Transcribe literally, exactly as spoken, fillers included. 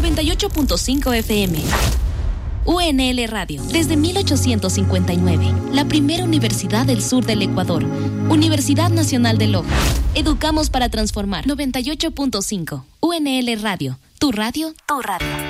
noventa y ocho punto cinco F M. U N L Radio, desde mil ochocientos cincuenta y nueve, la primera universidad del sur del Ecuador. Universidad Nacional de Loja. Educamos para transformar. noventa y ocho punto cinco. U N L Radio, tu radio, tu radio.